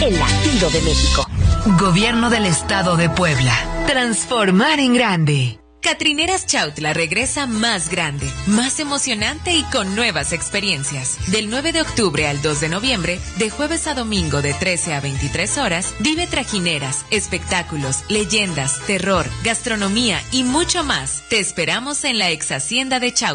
el latido de México. Gobierno del Estado de Puebla. Transformar en grande. Catrineras Chautla regresa más grande, más emocionante y con nuevas experiencias. Del 9 de octubre al 2 de noviembre, de jueves a domingo de 13 a 23 horas, vive trajineras, espectáculos, leyendas, terror, gastronomía y mucho más. Te esperamos en la ex hacienda de Chautla.